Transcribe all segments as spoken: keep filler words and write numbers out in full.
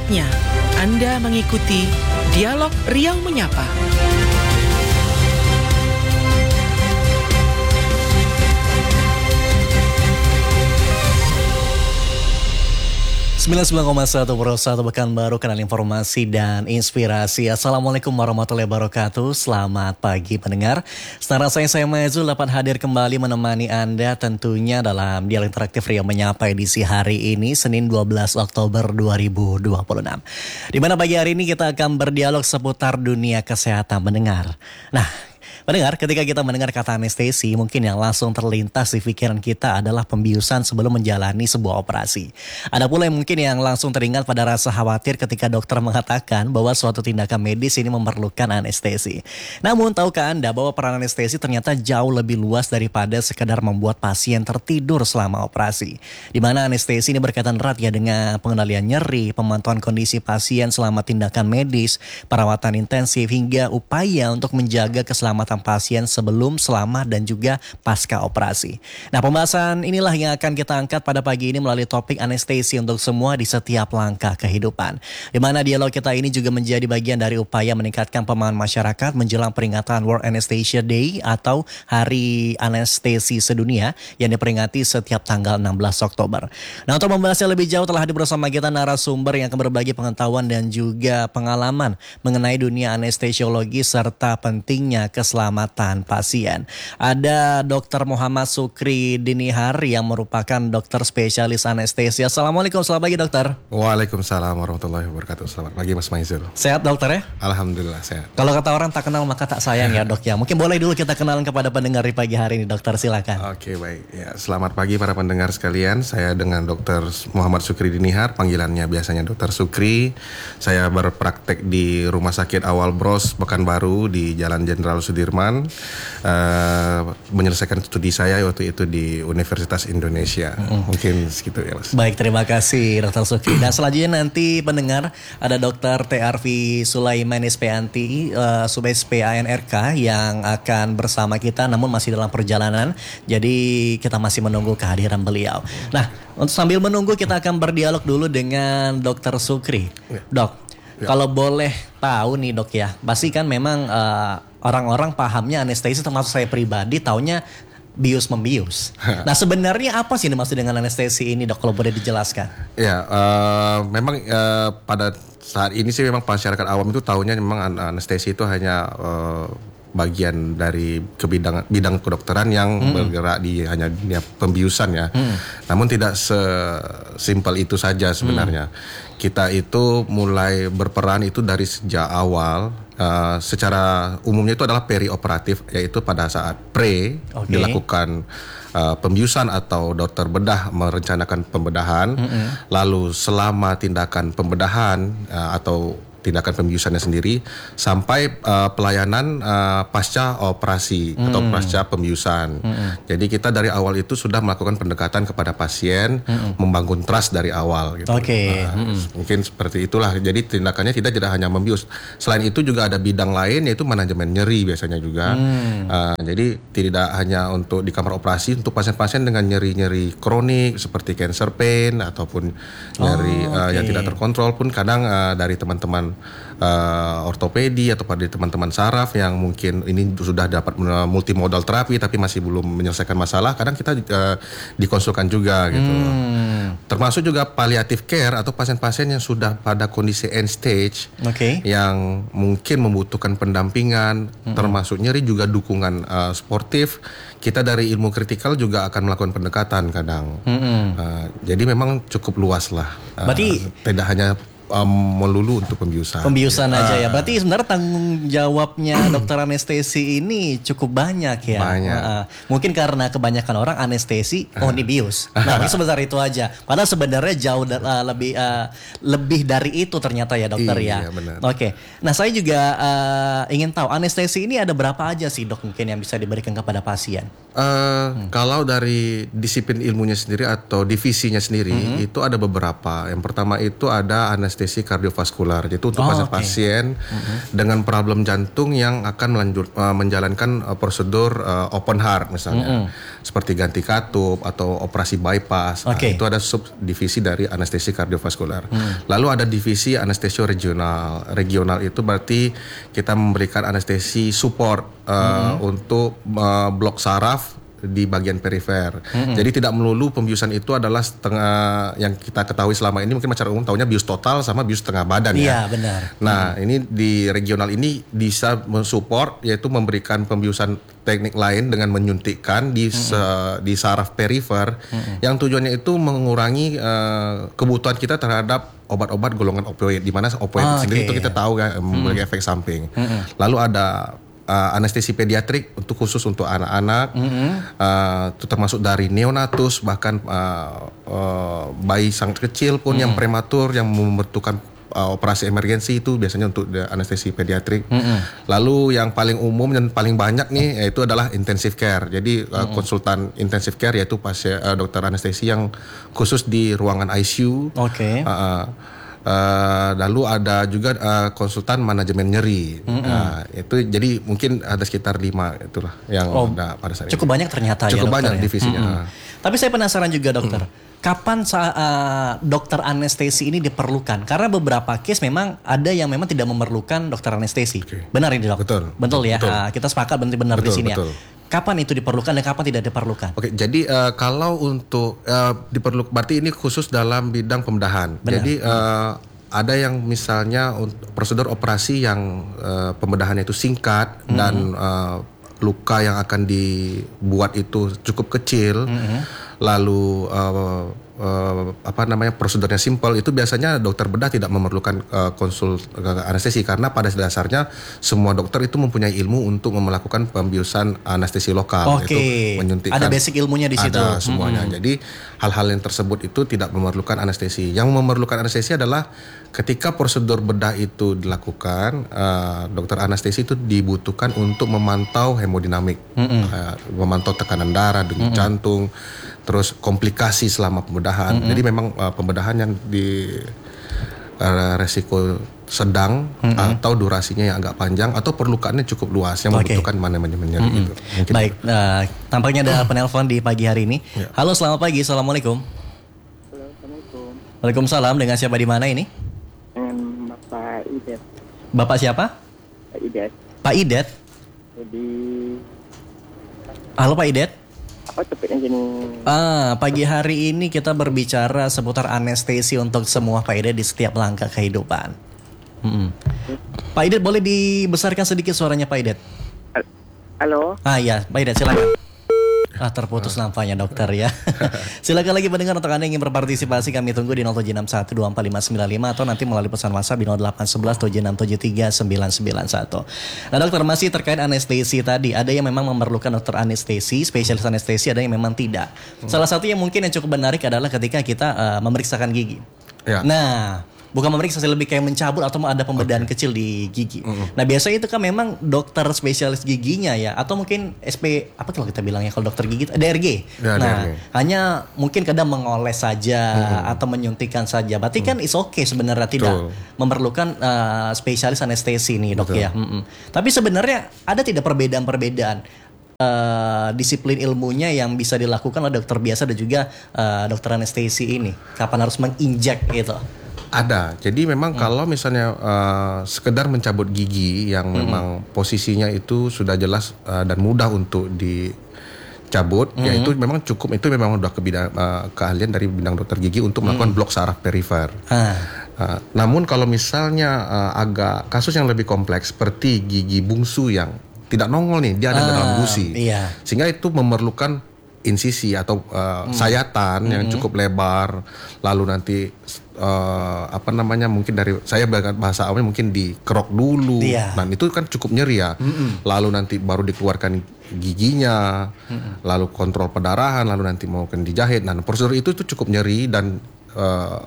Saatnya Anda mengikuti Dialog Riau Menyapa. sembilan puluh sembilan koma satu Pro satu Pekanbaru, kanal informasi dan inspirasi. Assalamualaikum warahmatullahi wabarakatuh. Selamat pagi pendengar. Sekarang saya saya Maezul dapat hadir kembali menemani Anda tentunya dalam Dialog Interaktif Riau Menyapa edisi hari ini Senin dua belas Oktober dua ribu dua puluh enam. Di mana pagi hari ini kita akan berdialog seputar dunia kesehatan pendengar. Nah, pendengar, ketika kita mendengar kata anestesi, mungkin yang langsung terlintas di pikiran kita adalah pembiusan sebelum menjalani sebuah operasi. Ada pula yang mungkin yang langsung teringat pada rasa khawatir ketika dokter mengatakan bahwa suatu tindakan medis ini memerlukan anestesi. Namun, tahukah Anda bahwa peran anestesi ternyata jauh lebih luas daripada sekedar membuat pasien tertidur selama operasi. Di mana anestesi ini berkaitan erat ya dengan pengendalian nyeri, pemantauan kondisi pasien selama tindakan medis, perawatan intensif, hingga upaya untuk menjaga keselamatan pasien sebelum, selama, dan juga pasca operasi. Nah, pembahasan inilah yang akan kita angkat pada pagi ini melalui topik anestesi untuk semua di setiap langkah kehidupan. Di mana dialog kita ini juga menjadi bagian dari upaya meningkatkan pemahaman masyarakat menjelang peringatan World Anesthesia Day atau Hari Anestesi Sedunia yang diperingati setiap tanggal enam belas Oktober. Nah, untuk membahasnya lebih jauh telah hadir bersama kita narasumber yang akan berbagi pengetahuan dan juga pengalaman mengenai dunia anestesiologi serta pentingnya keselamatan keselamatan pasien. Ada Dokter Muhammad Sukri Dinihar yang merupakan dokter spesialis anestesi. Assalamualaikum, selamat pagi dokter. Waalaikumsalam warahmatullahi wabarakatuh. Selamat pagi Mas Maizul. Sehat dokter ya? Alhamdulillah sehat. Kalau kata orang tak kenal maka tak sayang ya dok ya. Mungkin boleh dulu kita kenalan kepada pendengar di pagi hari ini dokter, silakan. Oke baik. Ya, selamat pagi para pendengar sekalian. Saya dengan Dokter Muhammad Sukri Dinihar, panggilannya biasanya Dokter Sukri. Saya berpraktek di Rumah Sakit Awal Bros Pekanbaru di Jalan Jenderal Sudirman. Uh, menyelesaikan studi saya waktu itu di Universitas Indonesia. Mm. Mungkin segitu ya Mas. Baik, terima kasih Dokter Sukri. Dan selanjutnya nanti pendengar ada Dokter T R V Sulaiman S P N T uh, Subes P A N R K yang akan bersama kita namun masih dalam perjalanan. Jadi kita masih menunggu kehadiran beliau. Nah, untuk sambil menunggu kita akan berdialog dulu dengan Dokter Sukri. Ya. Dok, ya. Kalau boleh tahu nih dok ya, pasti kan memang uh, orang-orang pahamnya anestesi, termasuk saya pribadi taunya bius membius. Nah sebenarnya apa sih dimaksud dengan anestesi ini dok, kalau boleh dijelaskan? Ya uh, memang uh, pada saat ini sih memang masyarakat awam itu taunya memang anestesi itu hanya uh, bagian dari ke bidang bidang kedokteran yang hmm. bergerak di hanya dunia pembiusan ya. Hmm. Namun tidak sesimpel itu saja sebenarnya. Hmm. Kita itu mulai berperan itu dari sejak awal. Uh, secara umumnya itu adalah perioperatif, yaitu pada saat pre okay. dilakukan uh, pembiusan atau dokter bedah merencanakan pembedahan. Hmm. Lalu selama tindakan pembedahan uh, atau tindakan pembiusannya sendiri sampai uh, pelayanan uh, pasca operasi mm. atau pasca pembiusan. Mm. Jadi kita dari awal itu sudah melakukan pendekatan kepada pasien, mm. membangun trust dari awal. Gitu. Oke. Okay. Nah, mm. Mungkin seperti itulah. Jadi tindakannya tidak tidak hanya membius. Selain itu juga ada bidang lain yaitu manajemen nyeri biasanya juga. Mm. Uh, jadi tidak hanya untuk di kamar operasi, untuk pasien-pasien dengan nyeri-nyeri kronik seperti cancer pain ataupun nyeri oh, okay. uh, yang tidak terkontrol pun kadang uh, dari teman-teman Uh, ortopedi atau pada teman-teman saraf yang mungkin ini sudah dapat multimodal terapi tapi masih belum menyelesaikan masalah, kadang kita uh, dikonsulkan juga gitu. Hmm. Termasuk juga palliative care atau pasien-pasien yang sudah pada kondisi end stage, okay. yang mungkin membutuhkan pendampingan, hmm. termasuk nyeri juga dukungan uh, sportif. Kita dari ilmu kritikal juga akan melakukan pendekatan kadang. Hmm. Uh, jadi memang cukup luas lah. Uh, Berarti tidak hanya Um, melulu untuk pembiusan. Pembiusan ya. aja ya. Berarti sebenarnya tanggung jawabnya dokter anestesi ini cukup banyak ya. Banyak. Uh, mungkin karena kebanyakan orang anestesi, oh ini bius. Nah, ini sebesar itu aja. Padahal sebenarnya jauh uh, lebih uh, lebih dari itu ternyata ya dokter iya, ya. Benar. Oke. Nah, saya juga uh, ingin tahu anestesi ini ada berapa aja sih dok mungkin yang bisa diberikan kepada pasien? Uh, hmm. Kalau dari disiplin ilmunya sendiri atau divisinya sendiri hmm. itu ada beberapa. Yang pertama itu ada anestesi anestesi kardiovaskular. Itu untuk Oh, pasien-pasien okay. uh-huh. dengan problem jantung yang akan melanjut, uh, menjalankan uh, prosedur uh, open heart misalnya, uh-huh. seperti ganti katup atau operasi bypass. Okay. Nah, itu ada subdivisi dari anestesi kardiovaskular. Uh-huh. Lalu ada divisi anestesi regional. Regional itu berarti kita memberikan anestesi support uh, uh-huh. untuk uh, blok saraf di bagian perifer. Mm-hmm. Jadi tidak melulu pembiusan itu adalah setengah, yang kita ketahui selama ini mungkin masyarakat umum tahunya bius total sama bius setengah badan. Iya, ya. benar. Nah, mm-hmm. ini di regional ini bisa mensupport, yaitu memberikan pembiusan teknik lain dengan menyuntikkan di mm-hmm. se, di saraf perifer, mm-hmm. yang tujuannya itu mengurangi uh, kebutuhan kita terhadap obat-obat golongan opioid, di mana opioid oh, sendiri okay. itu kita tahu kan memiliki mm-hmm. efek samping. Mm-hmm. Lalu ada Uh, anestesi pediatrik untuk khusus untuk anak-anak, mm-hmm. uh, itu termasuk dari neonatus bahkan uh, uh, bayi sangat kecil pun mm-hmm. yang prematur yang membutuhkan uh, operasi emergensi, itu biasanya untuk anestesi pediatrik. Mm-hmm. Lalu yang paling umum dan paling banyak nih yaitu adalah intensive care. Jadi uh, mm-hmm. konsultan intensive care yaitu pasien uh, dokter anestesi yang khusus di ruangan I C U. Oke. Okay. Uh, Uh, lalu ada juga uh, konsultan manajemen nyeri. Mm-hmm. uh, itu jadi mungkin ada sekitar lima itulah yang oh, ada pada saat cukup ini. banyak ternyata cukup ya, banyak ya? divisinya. Mm-hmm. Tapi saya penasaran juga dokter, mm-hmm. kapan sa- uh, dokter anestesi ini diperlukan? Karena beberapa case memang ada yang memang tidak memerlukan dokter anestesi. Okay. Benar ini dok? Betul. Betul ya. Betul. Uh, kita sepakat benar di sini betul. ya. Kapan itu diperlukan dan kapan tidak diperlukan? Oke, jadi uh, kalau untuk uh, diperlukan, berarti ini khusus dalam bidang pembedahan. Benar. Jadi uh, ada yang misalnya untuk prosedur operasi yang uh, pembedahannya itu singkat mm-hmm. dan uh, luka yang akan dibuat itu cukup kecil, mm-hmm. lalu uh, uh, apa namanya prosedurnya simpel, itu biasanya dokter bedah tidak memerlukan uh, konsul uh, anestesi, karena pada dasarnya semua dokter itu mempunyai ilmu untuk melakukan pembiusan anestesi lokal. Oke. Okay. Menyuntikkan. Ada basic ilmunya di situ. Ada semuanya. Mm-hmm. Jadi hal-hal yang tersebut itu tidak memerlukan anestesi. Yang memerlukan anestesi adalah ketika prosedur bedah itu dilakukan, uh, dokter anestesi itu dibutuhkan untuk memantau hemodinamik, mm-hmm. uh, memantau tekanan darah, denyut mm-hmm. jantung, terus komplikasi selama pembedahan. Mm-hmm. Jadi memang uh, pembedahan yang di uh, resiko sedang mm-hmm. atau durasinya yang agak panjang atau perlukaannya cukup luas yang okay. membutuhkan manajemen nyeri mm-hmm. itu. Mungkin baik, uh, tampaknya ada penelpon di pagi hari ini. Ya. Halo, selamat pagi. Assalamualaikum. Halo, assalamualaikum. Waalaikumsalam. Dengan siapa di mana ini? Bapak Idet. Bapak siapa? Pak Idet. Pak Idet. Jadi. Halo Pak Idet. Apa topiknya gini? Ah, pagi hari ini kita berbicara seputar anestesi untuk semua Pak Idet di setiap langkah kehidupan. Hmm. Pak Idet, boleh dibesarkan sedikit suaranya Pak Idet? Halo. Ah ya, Pak Idet silakan. Ah, terputus nampaknya dokter ya. Silakan lagi mendengar untuk Anda yang ingin berpartisipasi, kami tunggu di nol tujuh enam satu dua empat lima sembilan lima atau nanti melalui pesan WhatsApp di nol delapan satu satu tujuh enam tujuh tiga sembilan sembilan satu. Nah dokter, masih terkait anestesi tadi, ada yang memang memerlukan dokter anestesi, spesialis anestesi, ada yang memang tidak. Hmm. Salah satu yang mungkin yang cukup menarik adalah ketika kita uh, memeriksakan gigi. Ya. Nah, bukan memeriksa, lebih kayak mencabut atau ada pembedahan okay. kecil di gigi. Mm-hmm. Nah biasanya itu kan memang dokter spesialis giginya ya, atau mungkin S P apa kalau kita bilangnya kalau dokter gigi D R G. Ya, nah D R G. Hanya mungkin kadang mengoles saja mm-hmm. atau menyuntikkan saja. Berarti mm-hmm. kan is okay sebenarnya, tidak Betul. memerlukan uh, spesialis anestesi nih dok. Betul. Ya. Mm-hmm. Tapi sebenarnya ada tidak perbedaan-perbedaan Uh, disiplin ilmunya yang bisa dilakukan oleh dokter biasa dan juga uh, dokter anestesi ini? Kapan harus menginjek gitu? Ada. Jadi memang hmm. kalau misalnya uh, sekedar mencabut gigi yang hmm. memang posisinya itu sudah jelas uh, dan mudah untuk dicabut, hmm. ya itu memang cukup, itu memang sudah kebidang, uh, keahlian dari bidang dokter gigi untuk melakukan hmm. blok saraf perifer. Ah. Uh, namun kalau misalnya uh, agak kasus yang lebih kompleks seperti gigi bungsu yang tidak nongol nih, dia ada ah, dalam gusi, iya. sehingga itu memerlukan insisi atau uh, hmm. sayatan hmm. yang cukup lebar, lalu nanti uh, apa namanya mungkin dari saya bahasa awalnya mungkin dikerok dulu, iya. nah itu kan cukup nyeri ya, hmm. lalu nanti baru dikeluarkan giginya, hmm. lalu kontrol pendarahan, lalu nanti mungkin dijahit. Nah prosedur itu tuh cukup nyeri dan uh,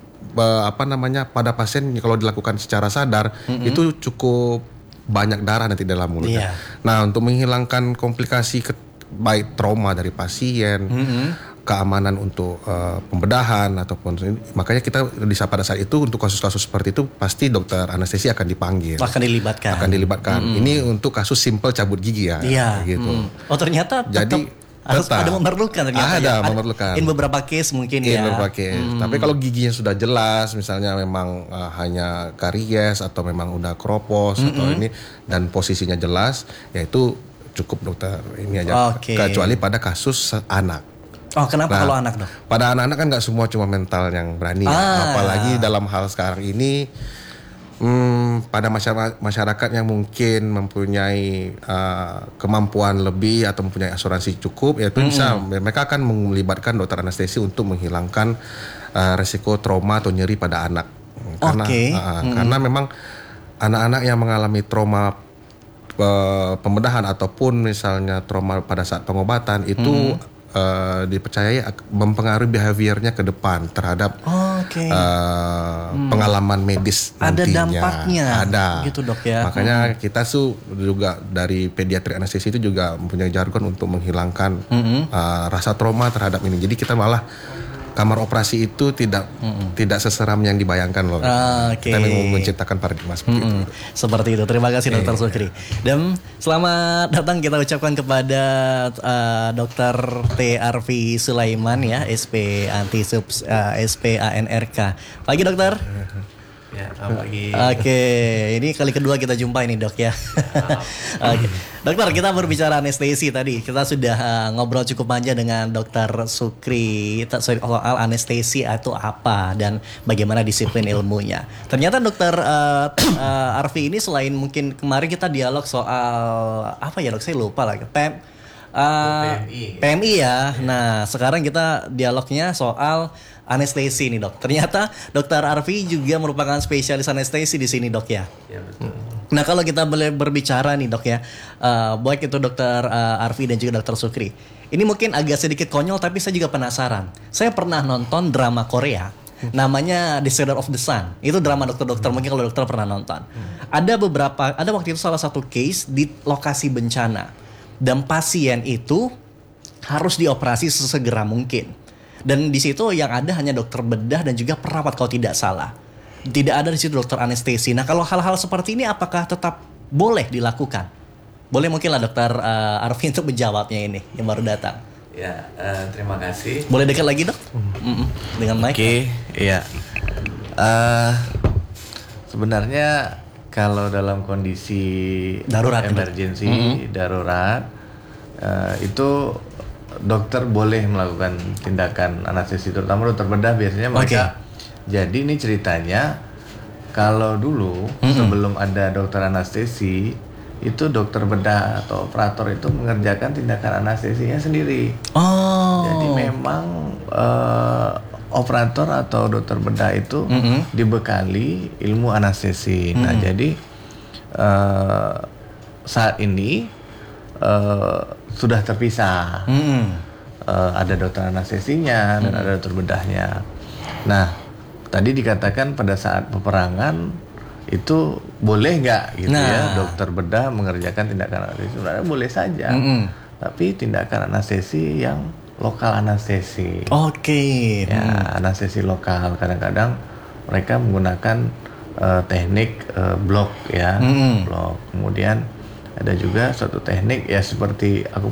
apa namanya pada pasien kalau dilakukan secara sadar hmm. itu cukup banyak darah nanti dalam mulutnya. Yeah. Nah untuk menghilangkan komplikasi ke, baik trauma dari pasien, mm-hmm. keamanan untuk uh, pembedahan ataupun makanya kita di pada saat itu untuk kasus-kasus seperti itu pasti dokter anestesi akan dipanggil. Akan dilibatkan. Akan dilibatkan. Mm. Ini untuk kasus simpel cabut gigi ya. Iya. Gitu. Mm. Oh ternyata Jadi harus tetap. ada memerlukan ternyata. Ada ya. memerlukan. In beberapa case mungkin In ya. beberapa case. Hmm. Tapi kalau giginya sudah jelas, misalnya memang uh, hanya karies atau memang udah kropos mm-hmm. atau ini dan posisinya jelas, ya itu cukup dokter ini aja. Okay. Kecuali pada kasus anak. Oh kenapa Nah, kalau anak dok? Pada anak-anak kan nggak semua cuma mental yang berani, Ah. apalagi dalam hal sekarang ini. Hmm, pada masyarakat masyarakat yang mungkin mempunyai uh, kemampuan lebih atau mempunyai asuransi cukup, yaitu mm-hmm. bisa mereka akan melibatkan dokter anestesi untuk menghilangkan uh, resiko trauma atau nyeri pada anak. Karena okay. uh, mm-hmm. karena memang anak-anak yang mengalami trauma uh, pembedahan ataupun misalnya trauma pada saat pengobatan itu mm-hmm. Uh, dipercayai mempengaruhi behaviornya ke depan terhadap oh, okay. uh, hmm. pengalaman medis ada nantinya. dampaknya ada gitu dok ya. Makanya hmm. kita tuh juga dari pediatri anestesi itu juga mempunyai jargon untuk menghilangkan hmm. uh, rasa trauma terhadap ini. Jadi kita malah kamar operasi itu tidak mm-mm. tidak seseram yang dibayangkan loh. Ah, okay. Kita memang menciptakan paradigma seperti mm-mm. itu. Seperti itu. Terima kasih dokter Eh. Sukri. Dan selamat datang kita ucapkan kepada uh, dokter T R V Sulaiman ya, S P Anti Sub uh, S P A N R K. Pagi dokter. Ya, selamat pagi. Oke, ini kali kedua kita jumpa ini dok ya. Oke, dokter kita berbicara anestesi tadi. Kita sudah uh, ngobrol cukup panjang dengan dokter Sukri soal anestesi itu apa dan bagaimana disiplin ilmunya. Ternyata dokter uh, uh, Arfi ini selain mungkin kemarin kita dialog soal apa ya dok? Saya lupa lagi. P M, uh, P M I. P M I ya. Nah sekarang kita dialognya soal anestesi nih dok. Ternyata dokter Arfi juga merupakan spesialis anestesi di sini dok ya. Ya betul. Nah kalau kita boleh berbicara nih dok ya, uh, baik itu dokter uh, Arfi dan juga dokter Sukri. Ini mungkin agak sedikit konyol tapi saya juga penasaran. Saya pernah nonton drama Korea, namanya Descendant of the Sun. Itu drama dokter-dokter, mungkin kalau dokter pernah nonton. Ada beberapa, ada waktu itu salah satu case di lokasi bencana. Dan pasien itu harus dioperasi sesegera mungkin. Dan di situ yang ada hanya dokter bedah dan juga perawat kalau tidak salah. Tidak ada di situ dokter anestesi. Nah, kalau hal-hal seperti ini apakah tetap boleh dilakukan? Boleh mungkinlah dokter uh, Arfi untuk menjawabnya ini yang baru datang. Ya, uh, terima kasih. Boleh dekat lagi, Dok? Mm-mm. Dengan mic. Oke, okay, iya. Uh, sebenarnya kalau dalam kondisi darurat, emergency, mm-hmm. darurat uh, itu dokter boleh melakukan tindakan anestesi, terutama dokter bedah biasanya mereka. Okay. Jadi ini ceritanya kalau dulu mm-hmm. sebelum ada dokter anestesi itu dokter bedah atau operator itu mengerjakan tindakan anestesinya sendiri. Oh. Jadi memang uh, operator atau dokter bedah itu mm-hmm. dibekali ilmu anestesi. Mm-hmm. Nah jadi uh, saat ini Uh, sudah terpisah, mm. uh, ada dokter anestesinya mm. dan ada dokter bedahnya. Nah, tadi dikatakan pada saat peperangan itu boleh nggak gitu nah. ya dokter bedah mengerjakan tindakan anestesi? Sebenarnya boleh saja, mm-hmm. tapi tindakan anestesi yang lokal anestesi. Oke. Okay. Ya, mm. anestesi lokal. Kadang-kadang mereka menggunakan uh, teknik uh, blok ya, mm. blok. Kemudian ada juga suatu teknik ya seperti aku